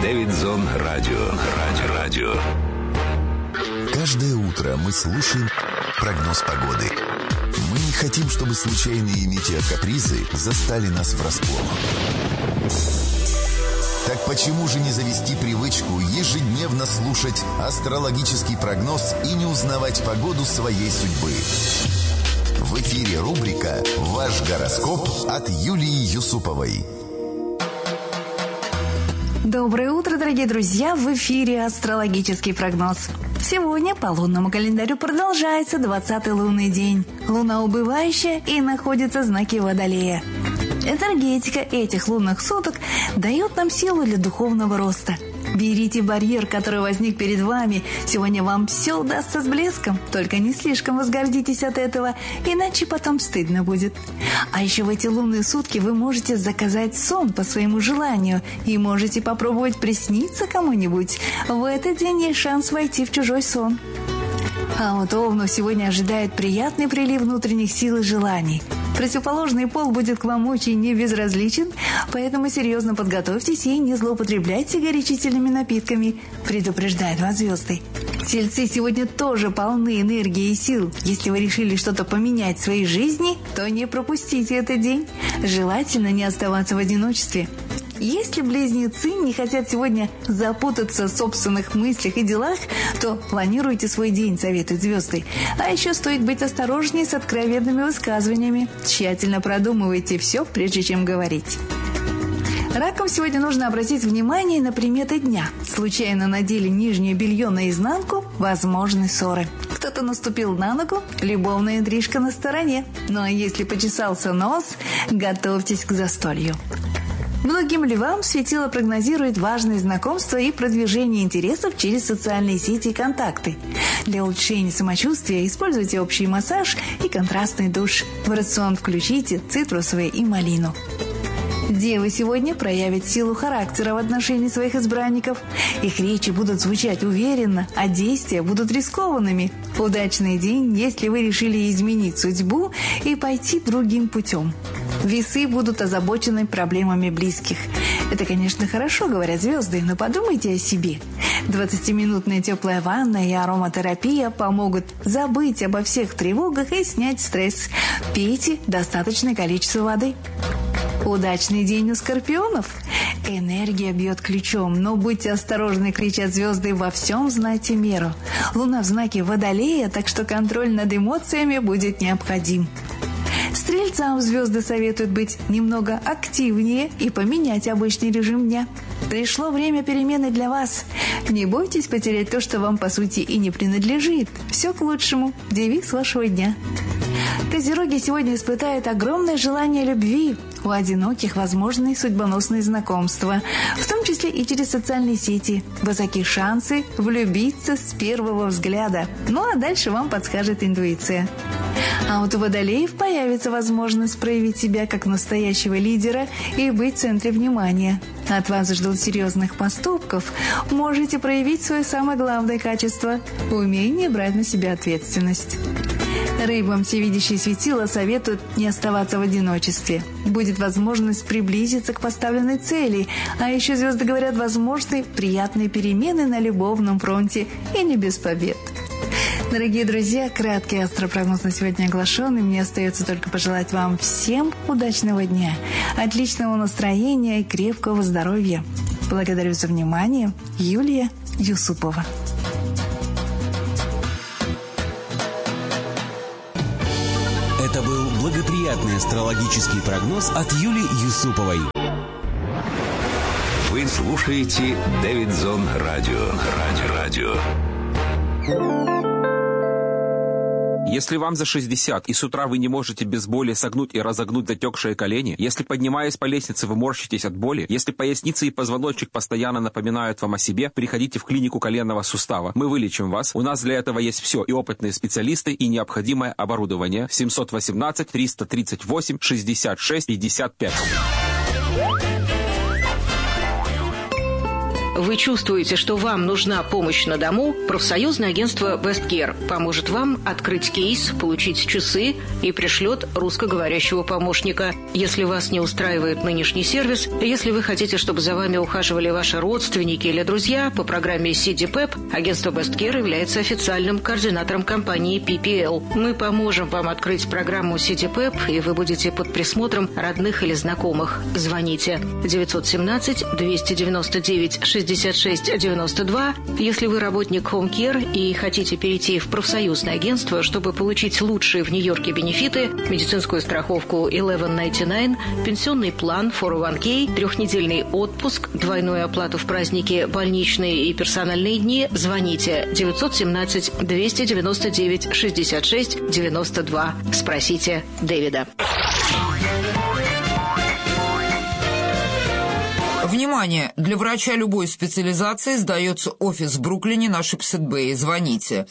Дэвидсон Радио. Каждое утро мы слушаем прогноз погоды. Мы не хотим, чтобы случайные метеокапризы застали нас врасплох. Так почему же не завести привычку ежедневно слушать астрологический прогноз и не узнавать погоду своей судьбы? В эфире рубрика «Ваш гороскоп» от Юлии Юсуповой. Доброе утро, дорогие друзья! В эфире астрологический прогноз. Сегодня по лунному календарю продолжается 20-й лунный день. Луна убывающая и находится в знаке Водолея. Энергетика этих лунных суток дает нам силу для духовного роста. Берите барьер, который возник перед вами. Сегодня вам все удастся с блеском. Только не слишком возгордитесь от этого, иначе потом стыдно будет. А еще в эти лунные сутки вы можете заказать сон по своему желанию и можете попробовать присниться кому-нибудь. В этот день есть шанс войти в чужой сон. А вот Овну сегодня ожидает приятный прилив внутренних сил и желаний. Противоположный пол будет к вам очень небезразличен, поэтому серьезно подготовьтесь и не злоупотребляйте горячительными напитками, предупреждают вас звезды. Тельцы сегодня тоже полны энергии и сил. Если вы решили что-то поменять в своей жизни, то не пропустите этот день. Желательно не оставаться в одиночестве. Если близнецы не хотят сегодня запутаться в собственных мыслях и делах, то планируйте свой день, советуют звезды. А еще стоит быть осторожнее с откровенными высказываниями. Тщательно продумывайте все, прежде чем говорить. Ракам сегодня нужно обратить внимание на приметы дня. Случайно надели нижнее белье наизнанку – возможны ссоры. Кто-то наступил на ногу – любовная интрижка на стороне. Ну а если почесался нос – готовьтесь к застолью. Многим львам светило прогнозирует важные знакомства и продвижение интересов через социальные сети и контакты. Для улучшения самочувствия используйте общий массаж и контрастный душ. В рацион включите цитрусовые и малину. Девы сегодня проявят силу характера в отношении своих избранников. Их речи будут звучать уверенно, а действия будут рискованными. Удачный день, если вы решили изменить судьбу и пойти другим путем. Весы будут озабочены проблемами близких. Это, конечно, хорошо, говорят звезды, но подумайте о себе. 20-минутная теплая ванна и ароматерапия помогут забыть обо всех тревогах и снять стресс. Пейте достаточное количество воды. Удачный день у скорпионов. Энергия бьет ключом, но будьте осторожны, кричат звезды, во всем знайте меру. Луна в знаке Водолея, так что контроль над эмоциями будет необходим. Стрельцам звезды советуют быть немного активнее и поменять обычный режим дня. Пришло время перемены для вас. Не бойтесь потерять то, что вам по сути и не принадлежит. Все к лучшему. Девиз вашего дня. Козероги сегодня испытают огромное желание любви. У одиноких возможны судьбоносные знакомства, в том числе и через социальные сети. Высоки шансы влюбиться с первого взгляда. Ну а дальше вам подскажет интуиция. А вот у водолеев появится возможность проявить себя как настоящего лидера и быть в центре внимания. От вас ждут серьезных поступков. Можете проявить свое самое главное качество – умение брать на себя ответственность. Рыбам всевидящие светила советуют не оставаться в одиночестве. Будет возможность приблизиться к поставленной цели. А еще звезды говорят, возможны приятные перемены на любовном фронте и не без побед. Дорогие друзья, краткий астропрогноз на сегодня оглашен, и мне остается только пожелать вам всем удачного дня, отличного настроения и крепкого здоровья. Благодарю за внимание. Юлия Юсупова. Это был благоприятный астрологический прогноз от Юлии Юсуповой. Вы слушаете Дэвидсон Радио. Если вам за 60 и с утра вы не можете без боли согнуть и разогнуть затекшие колени, если, поднимаясь по лестнице, вы морщитесь от боли, если поясница и позвоночник постоянно напоминают вам о себе, приходите в клинику коленного сустава. Мы вылечим вас. У нас для этого есть все: и опытные специалисты, и необходимое оборудование. 718-338-66-55. Вы чувствуете, что вам нужна помощь на дому? Профсоюзное агентство Westcare поможет вам открыть кейс, получить часы и пришлет русскоговорящего помощника. Если вас не устраивает нынешний сервис, если вы хотите, чтобы за вами ухаживали ваши родственники или друзья, по программе CDPEP агентство Westcare является официальным координатором компании PPL. Мы поможем вам открыть программу CDPEP, и вы будете под присмотром родных или знакомых. Звоните 917-299-66-92. Если вы работник Home Care и хотите перейти в профсоюзное агентство, чтобы получить лучшие в Нью-Йорке бенефиты, медицинскую страховку 1199, пенсионный план 401k, трехнедельный отпуск, двойную оплату в праздники, больничные и персональные дни, звоните 917-299-66-92. Спросите Дэвида. Внимание! Для врача любой специализации сдается офис в Бруклине на Шипсет-Бэй. Звоните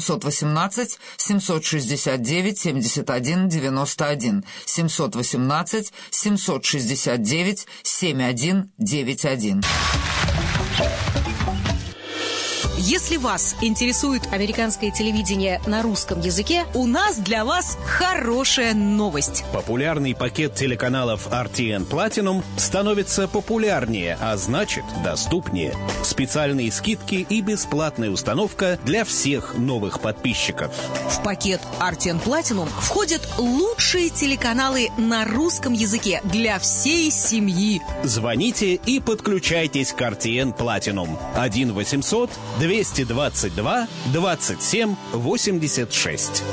718-769-7191. 718-769-7191. Если вас интересует американское телевидение на русском языке, у нас для вас хорошая новость. Популярный пакет телеканалов RTN Platinum становится популярнее, а значит доступнее. Специальные скидки и бесплатная установка для всех новых подписчиков. В пакет RTN Platinum входят лучшие телеканалы на русском языке для всей семьи. Звоните и подключайтесь к RTN Platinum. 1-800-222-27-86.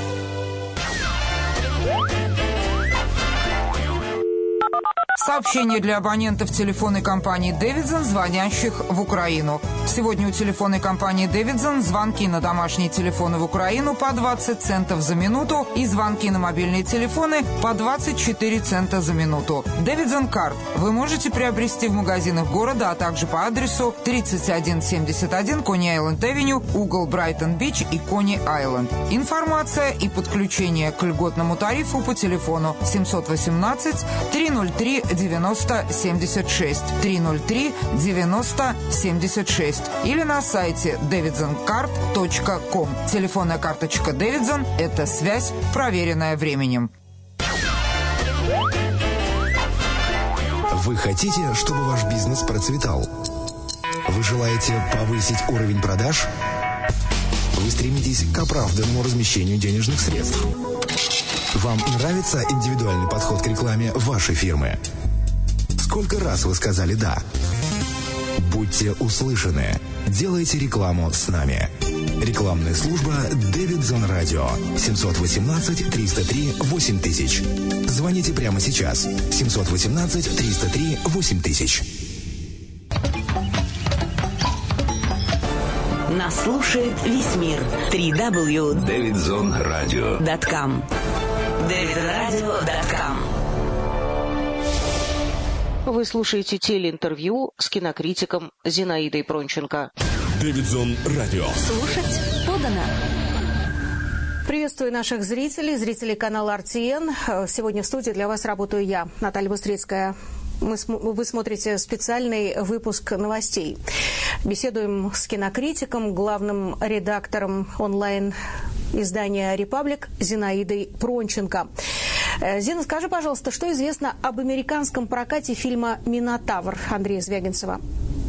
Сообщение для абонентов телефонной компании «Дэвидсон», звонящих в Украину. Сегодня у телефонной компании «Дэвидсон» звонки на домашние телефоны в Украину по 20 центов за минуту и звонки на мобильные телефоны по 24 цента за минуту. «Дэвидсон Карт» вы можете приобрести в магазинах города, а также по адресу 3171 Кони-Айленд-Авеню, угол Брайтон-Бич и Кони-Айленд. Информация и подключение к льготному тарифу по телефону 718-303-9076, 303-9076 или на сайте davidsoncard.com. Телефонная карточка Davidson – это связь, проверенная временем. Вы хотите, чтобы ваш бизнес процветал? Вы желаете повысить уровень продаж? Вы стремитесь к оправданному размещению денежных средств? Вам нравится индивидуальный подход к рекламе вашей фирмы? Сколько раз вы сказали «да»? Будьте услышаны. Делайте рекламу с нами. Рекламная служба «Дэвидсон Радио». 718-303-8000. Звоните прямо сейчас. 718-303-8000. Нас слушает весь мир. www.davidzonradio.com. davidzonradio.com. Вы слушаете телеинтервью с кинокритиком Зинаидой Пронченко. Дэвидсон Радио. Слушать подано. Приветствую наших зрителей канала RTN. Сегодня в студии для вас работаю я, Наталья Быстрицкая. Вы смотрите специальный выпуск новостей. Беседуем с кинокритиком, главным редактором онлайн-издания «Репаблик» Зинаидой Пронченко. Зина, скажи, пожалуйста, что известно об американском прокате фильма «Минотавр» Андрея Звягинцева?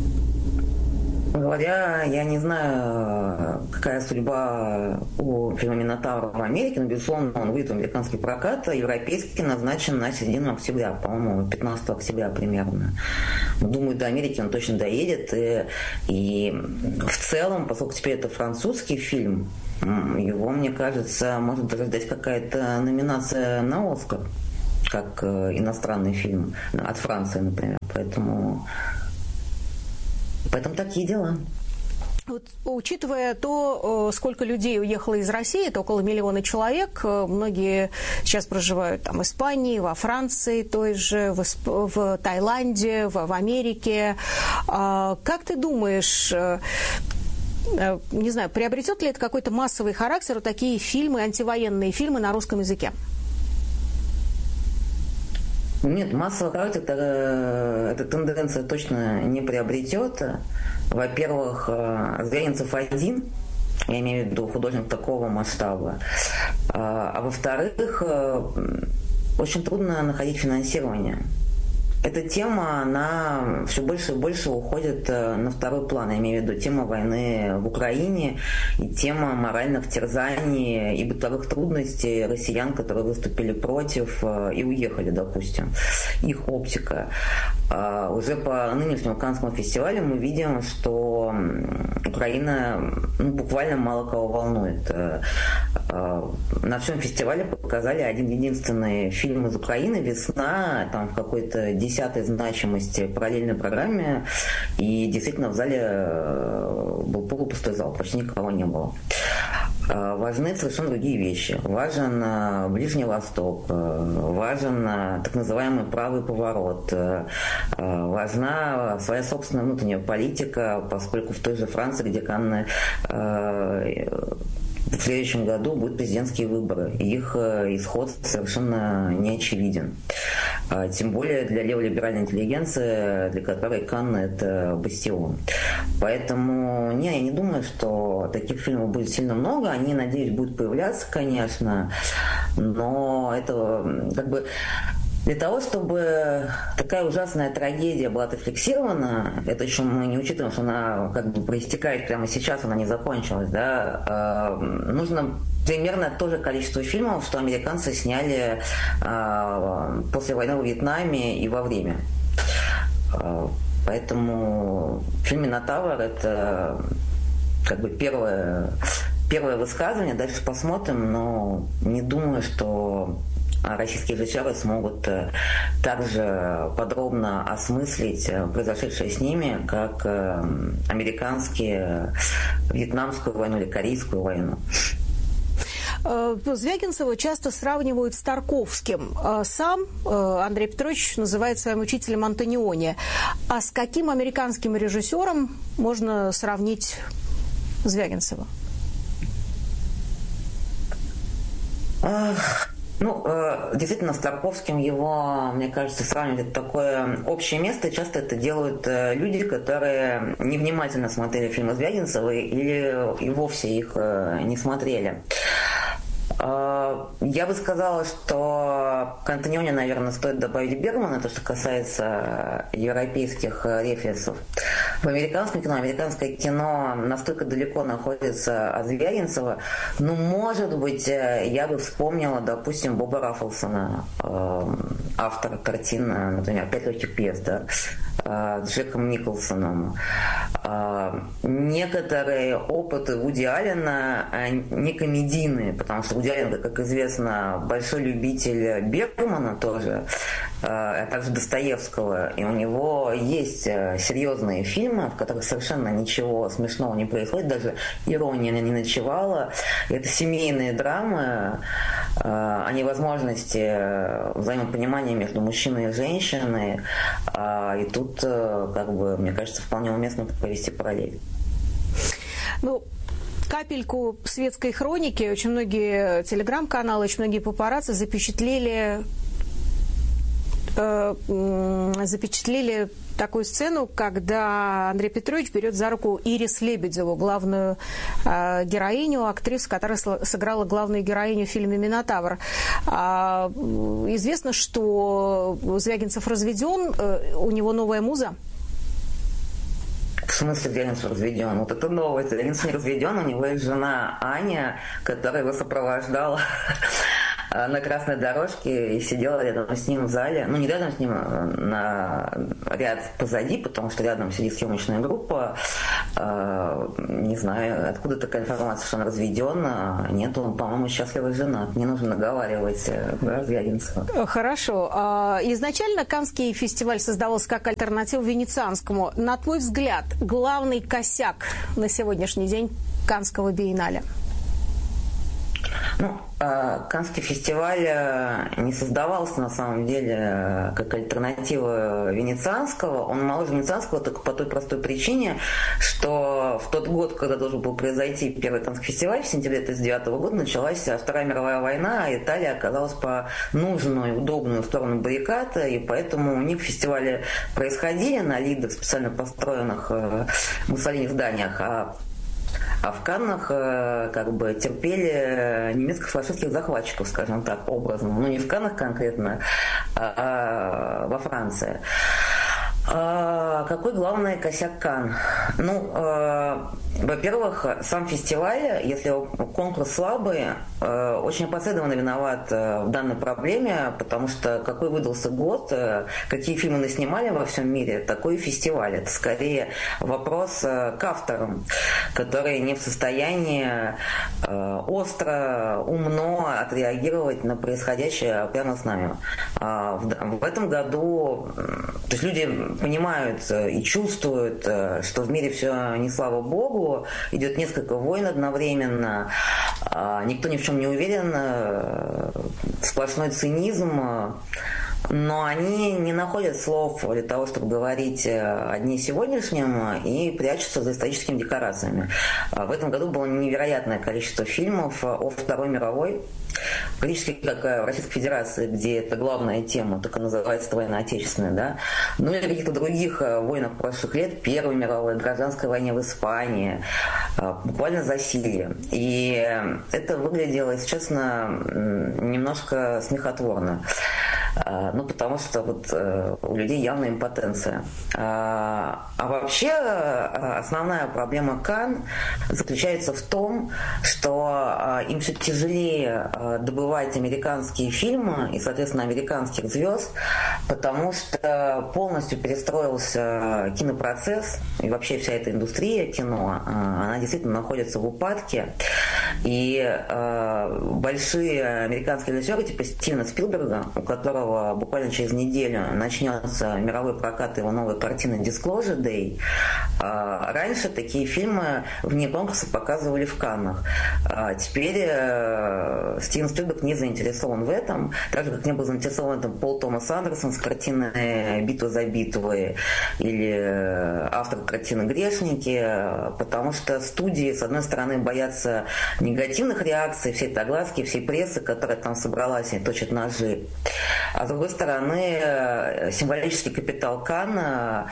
Говоря, я не знаю, какая судьба у фильма «Минотавр» в Америке, но, безусловно, он выйдет в американский прокат, а европейский назначен на середину октября, по-моему, 15 октября примерно. Думаю, до Америки он точно доедет, и в целом, поскольку теперь это французский фильм, его, мне кажется, может даже дать какая-то номинация на «Оскар», как иностранный фильм от Франции, например. Поэтому такие дела. Вот, учитывая то, сколько людей уехало из России, это около 1 миллиона человек, многие сейчас проживают там в Испании, во Франции, той же, в Таиланде, в Америке. Как ты думаешь, не знаю, приобретет ли это какой-то массовый характер, вот такие фильмы, антивоенные фильмы на русском языке? Нет, массовый характер эта тенденция точно не приобретет. Во-первых, Звягинцев один, я имею в виду художник такого масштаба. А во-вторых, очень трудно находить финансирование. Эта тема, она все больше и больше уходит на второй план. Я имею в виду тема войны в Украине и тема моральных терзаний и бытовых трудностей россиян, которые выступили против и уехали, допустим. Их оптика. Уже по нынешнему Каннскому фестивалю мы видим, что Украина буквально мало кого волнует. На всем фестивале показали один единственный фильм из Украины «Весна», там в какой-то 10-й значимости параллельной программе, и действительно в зале был полупустой зал, почти никого не было. Важны совершенно другие вещи. Важен Ближний Восток, важен так называемый правый поворот, важна своя собственная внутренняя политика, поскольку в той же Франции, где Канны в следующем году будут президентские выборы. Их исход совершенно не очевиден. Тем более для леволиберальной интеллигенции, для которой Канны – это бастион. Поэтому я не думаю, что таких фильмов будет сильно много. Они, надеюсь, будут появляться, конечно. Но это как бы... Для того, чтобы такая ужасная трагедия была отфиксирована, это еще мы не учитываем, что она как бы проистекает прямо сейчас, она не закончилась, да, нужно примерно то же количество фильмов, что американцы сняли после войны во Вьетнаме и во время. Поэтому фильм «Минотавр» — это как бы первое высказывание, дальше посмотрим, но не думаю, что российские режиссеры смогут также подробно осмыслить произошедшее с ними, как американские вьетнамскую войну или корейскую войну. Звягинцева часто сравнивают с Тарковским. Сам Андрей Петрович называет своим учителем Антониони. А с каким американским режиссером можно сравнить Звягинцева? Действительно, с Тарковским его, мне кажется, сравнивать это такое общее место. Часто это делают люди, которые невнимательно смотрели фильмы Звягинцева или и вовсе их не смотрели. Я бы сказала, что к Антониони, наверное, стоит добавить Бергмана, то, что касается европейских референсов. В американском кино, американское кино настолько далеко находится от Звягинцева, может быть, я бы вспомнила, допустим, Боба Раффлсона, автора картин, например, «Пять легких пьес», да, с Джеком Николсоном. Некоторые опыты Вуди Аллена не комедийные, потому что Вуди Аллен, как известно, большой любитель Бергмана тоже, а также Достоевского, и у него есть серьезные фильмы, в которых совершенно ничего смешного не происходит, даже ирония не ночевала. Это семейные драмы о невозможности взаимопонимания между мужчиной и женщиной, и тут, как бы, мне кажется, вполне уместно провести параллель. Капельку светской хроники. Очень многие телеграм-каналы, очень многие папарацци запечатлели такую сцену, когда Андрей Петрович берет за руку Ирис Лебедеву, главную героиню, актрису, которая сыграла главную героиню в фильме «Минотавр». Известно, что Звягинцев разведен, у него новая муза. В смысле Звягинцев разведен? Вот это новое. Звягинцев не разведен, у него есть жена Аня, которая его сопровождала на красной дорожке и сидела рядом с ним в зале. Не рядом с ним, на ряд позади, потому что рядом сидит съемочная группа. Не знаю, откуда такая информация, что он разведен. Нет, он, по-моему, счастливо женат. Не нужно наговаривать Звягинцева. Хорошо. Изначально Каннский фестиваль создавался как альтернатива Венецианскому. На твой взгляд, главный косяк на сегодняшний день Каннского биеннале? Каннский фестиваль не создавался на самом деле как альтернатива венецианского. Он моложе венецианского только по той простой причине, что в тот год, когда должен был произойти первый Каннский фестиваль, в сентябре 1939 года, началась Вторая мировая война, а Италия оказалась по нужную, удобную сторону баррикад, и поэтому у них фестивали происходили на лидах, специально построенных Муссолини зданиях, а в Каннах как бы терпели немецко-фашистских захватчиков, скажем так, образно. Ну, не в Каннах конкретно, а во Франции. Какой главный косяк Канн? Во-первых, сам фестиваль, если конкурс слабый, очень опосредованно виноват в данной проблеме, потому что какой выдался год, какие фильмы наснимали во всем мире, такой фестиваль. Это скорее вопрос к авторам, которые не в состоянии остро, умно отреагировать на происходящее прямо с нами. В этом году, то есть люди понимают и чувствуют, что в мире все не слава богу, идет несколько войн одновременно, никто ни в чем не уверен, сплошной цинизм, но они не находят слов для того, чтобы говорить о дне сегодняшнем, и прячутся за историческими декорациями. В этом году было невероятное количество фильмов о Второй мировой, практически как в Российской Федерации, где это главная тема, только называется «Война Отечественная», да? Ну или каких-то других войнах прошлых лет, Первой мировой, гражданской войне в Испании, буквально засилье. И это выглядело, если честно, немножко смехотворно. Потому что у людей явная импотенция. А вообще основная проблема Канн заключается в том, что им все тяжелее добывать американские фильмы и, соответственно, американских звезд, потому что полностью перестроился кинопроцесс, и вообще вся эта индустрия кино, она действительно находится в упадке. И большие американские режиссеры, типа Стивена Спилберга, у которого буквально через неделю начнется мировой прокат его новой картины «Disclosure Day», раньше такие фильмы вне конкурса показывали в Каннах. Теперь Стивен Спилберг не заинтересован в этом, так же, как не был заинтересован в этом Пол Томас Андерсон с картиной «Битва за битвой» или автор картины «Грешники», потому что студии, с одной стороны, боятся негативных реакций всей этой огласки, всей прессы, которая там собралась и точит ножи. А с другой стороны, символический капитал Канна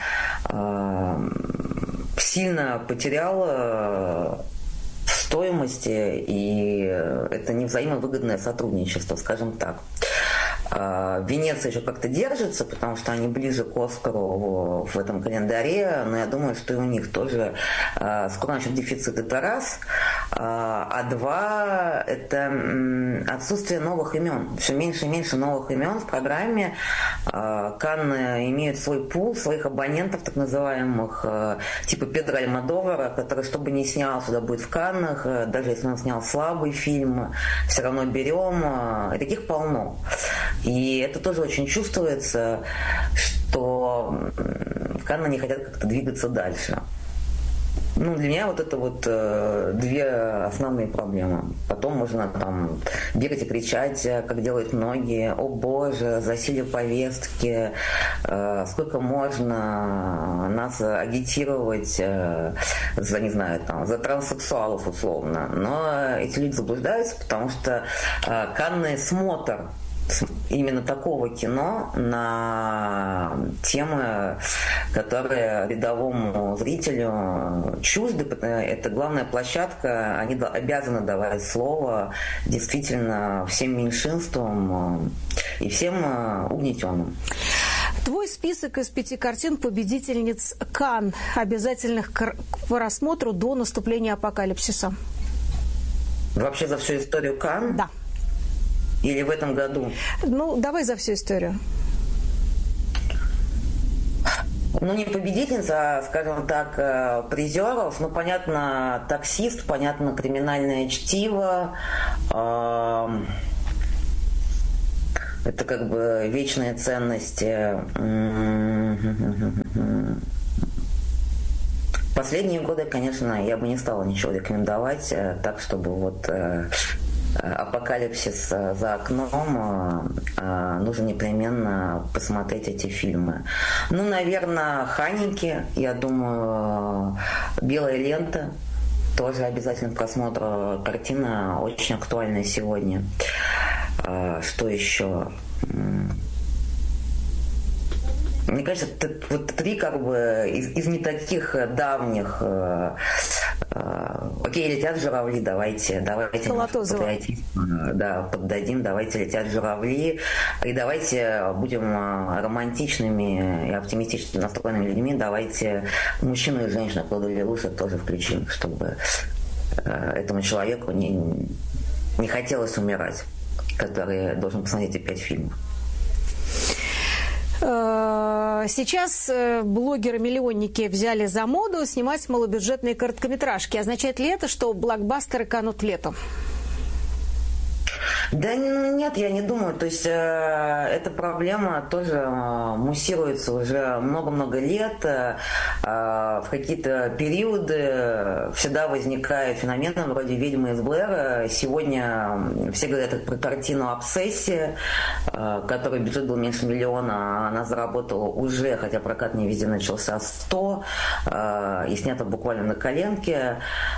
сильно потерял стоимости, и это невзаимовыгодное сотрудничество, скажем так. Венеция еще как-то держится, потому что они ближе к Оскару в этом календаре, но я думаю, что и у них тоже скоро начнет дефицит. Это раз. А два – это отсутствие новых имен. Все меньше и меньше новых имен в программе. Канны имеют свой пул, своих абонентов, так называемых, типа Педро Альмодовара, который, что бы ни снял, сюда будет в Каннах, даже если он снял слабый фильм, все равно берем. И таких полно. И это тоже очень чувствуется, что в Канны не хотят как-то двигаться дальше. Для меня это две основные проблемы. Потом можно там бегать и кричать, как делают многие: «О боже, засилие повестки, сколько можно нас агитировать за транссексуалов условно». Но эти люди заблуждаются, потому что Канны смотр именно такого кино на темы, которые рядовому зрителю чужды. Это главная площадка, они обязаны давать слово действительно всем меньшинствам и всем угнетенным. Твой список из 5 картин победительниц Канн, обязательных к просмотру до наступления апокалипсиса. Вообще за всю историю Канн? Да. Или в этом году? Давай за всю историю. Не победительница, а, скажем так, призеров. Понятно, «Таксист», понятно, «Криминальное чтиво». Это как бы вечные ценности. Последние годы, конечно, я бы не стала ничего рекомендовать, так, чтобы апокалипсис за окном, нужно непременно посмотреть эти фильмы. Ну, наверное, «Ханики», я думаю, «Белая лента». Тоже обязательно просмотр. Картина очень актуальная сегодня. Что еще? Мне кажется, вот три как бы из не таких давних. Окей, «Летят журавли», давайте поддадим, давайте «Летят журавли», и давайте будем романтичными и оптимистично настроенными людьми, давайте «Мужчину и женщину» Клода Лелуша тоже включим, чтобы этому человеку не хотелось умирать, который должен посмотреть эти 5 фильмов. Сейчас блогеры-миллионники взяли за моду снимать малобюджетные короткометражки. Означает ли это, что блокбастеры канут в лету? Да нет, я не думаю. То есть эта проблема тоже муссируется уже много-много лет. В какие-то периоды всегда возникают феномены вроде «Ведьмы из Блэра». Сегодня все говорят про картину «Обсессия», которой бюджет был меньше миллиона, она заработала уже, хотя прокат не везде начался, 100, и снята буквально на коленке.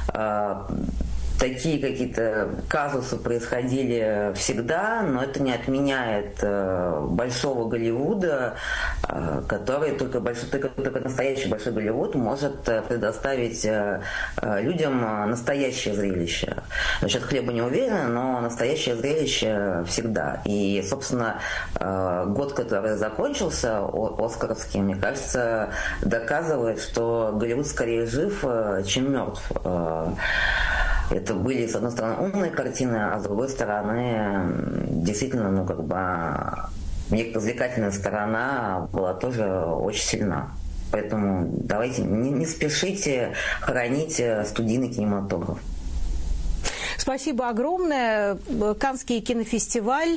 Такие какие-то казусы происходили всегда, но это не отменяет большого Голливуда, который только настоящий большой Голливуд может предоставить людям настоящее зрелище. Насчет хлеба не уверена, но настоящее зрелище всегда. И, собственно, год, который закончился, оскаровский, мне кажется, доказывает, что Голливуд скорее жив, чем мертв. Это были, с одной стороны, умные картины, а с другой стороны, действительно, развлекательная сторона была тоже очень сильна. Поэтому давайте не спешите хоронить студийный кинематограф. Спасибо огромное. Каннский кинофестиваль,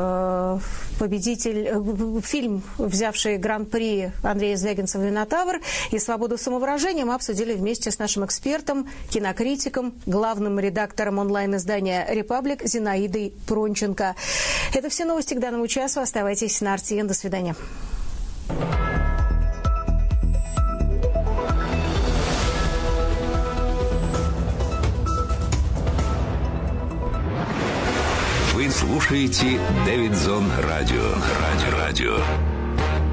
фильм, взявший гран-при Андрея Звягинцева «Минотавр» и «Свободу самовыражения» мы обсудили вместе с нашим экспертом, кинокритиком, главным редактором онлайн-издания «Репаблик» Зинаидой Пронченко. Это все новости к данному часу. Оставайтесь на RTN. До свидания. Вы слушаете Дэвидсон Радио.